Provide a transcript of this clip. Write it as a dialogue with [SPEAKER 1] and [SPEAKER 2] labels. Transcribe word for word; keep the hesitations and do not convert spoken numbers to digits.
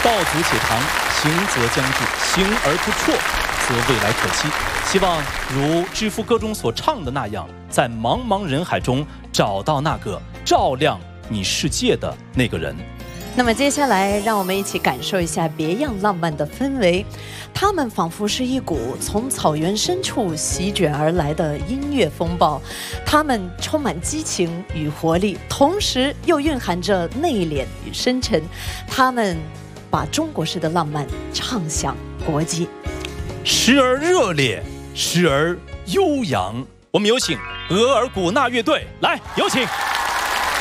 [SPEAKER 1] 道阻且长，行则将至，行而不辍，则未来可期。希望如《知夫歌》中所唱的那样，在茫茫人海中找到那个照亮你世界的那个人。
[SPEAKER 2] 那么接下来，让我们一起感受一下别样浪漫的氛围。它们仿佛是一股从草原深处席卷而来的音乐风暴，它们充满激情与活力，同时又蕴含着内敛与深沉。它们把中国式的浪漫唱响国际，
[SPEAKER 1] 时而热烈，时而悠扬。我们有请额尔古纳乐队，来，有请。